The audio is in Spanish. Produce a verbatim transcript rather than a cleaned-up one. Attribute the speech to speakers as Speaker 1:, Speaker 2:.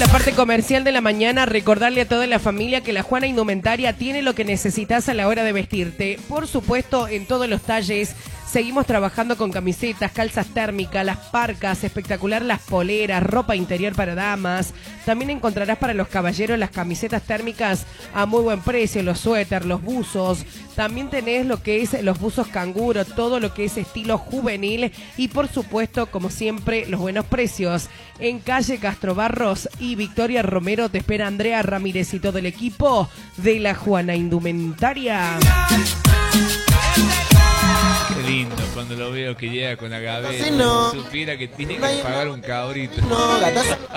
Speaker 1: parte comercial de la mañana, recordarle a toda la familia que la Juana Indumentaria tiene lo que necesitas a la hora de vestirte. Por supuesto, en todos los talles seguimos trabajando con camisetas, calzas térmicas, las parcas, espectacular las poleras, ropa interior para damas. También encontrarás para los caballeros las camisetas térmicas a muy buen precio, los suéter, los buzos. También tenés lo que es los buzos canguro, todo lo que es estilo juvenil y por supuesto, como siempre, los buenos precios. En calle Castro Barros y Victoria Romero te espera Andrea Ramírez y todo el equipo de la Juana Indumentaria.
Speaker 2: Qué lindo cuando lo veo que llega con la gaveta.
Speaker 3: Si no,
Speaker 2: supiera que tiene
Speaker 3: no hay-
Speaker 2: que pagar un cabrito.
Speaker 3: No, gatazo.